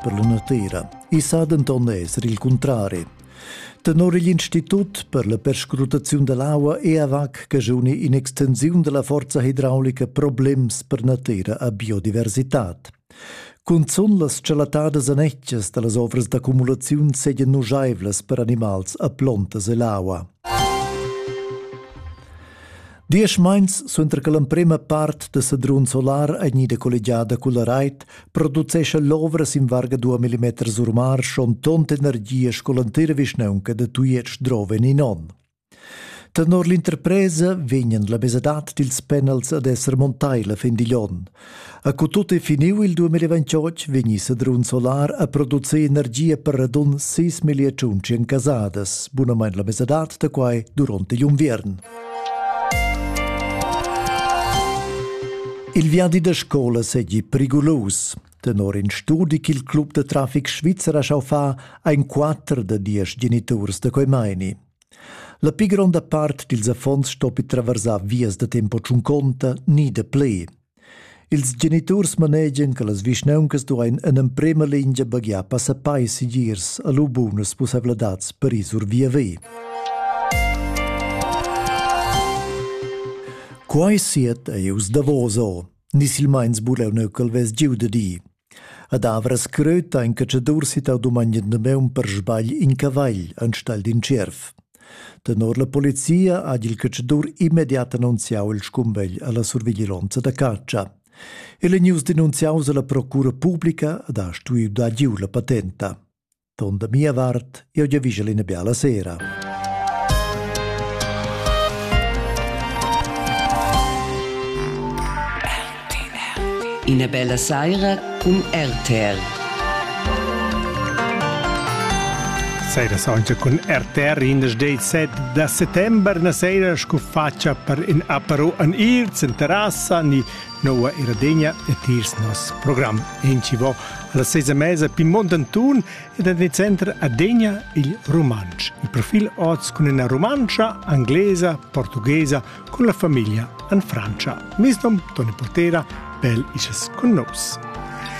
per la natura. I sa denton esser il contrari. Tenor l'Institut per la perscrutazione dell'acqua e avac cagioni in extensione della forza idraulica problems per natura a biodiversità. Cun son las celatadas anecchias de las ovras d'accumulazione segian nujaivlas per animals a plantas e l'acqua. Diesch meins suentra che l'emprema part de sadrun solar a gnida collegiada con la RAIT producesce l'ovras in varga 2 mm urmar schon tont energia scolantera visneunca de tuietsch droven in on. Tenor l'interpresa vegnan la mesadat dils panels ad esser montaila fin di glion. A cu tot e finiu il 2028 vegni sadrun solar a producer energia per radun 6 miliardi casadas, bunamain la mesadat da quai durante l'inviern. Il viadi da scola seggi perigolus. Tenor in studi che il club de traffic svizzera schau fa ein 4 da 10 genitors da quei maini. La pi gronda part dils affons stoppi traversar vias de tempo 50 ni de ple. Ils genitors manegian che las visneuncas duain en emprema lingia baghia passapai sigirs a lu bunas possibilidats per isur via ve. Quai siet eius davoso, nis il mains buleu neucal ves giu de di. Ad avras cröta in cacciadur sitau domagnen de meun per sbagl in cavagl anstal din cerf. Tenor la polizia ha il cacciadur immediat annunziau il scumbegl alla survigilanza da caccia. E le news denunziaus alla procura pubblica ad ha stuiu da giu la patenta. Ton da mia vart, io già vigelina bia la sera. Una bella sera con RTR. Sera sonja con RTR in des date 7 da settembre na sera scuffaccia per in apero an Irz in terrassa ni noa iradegna e tirs nos program in ci vo alla 6 mese pi Montantun ed nel centro a Degna il romansch. Il profil oz con una romancia inglesa, portoghesa con la famiglia in Francia. Misnom Tony Portera, bel isches con nos.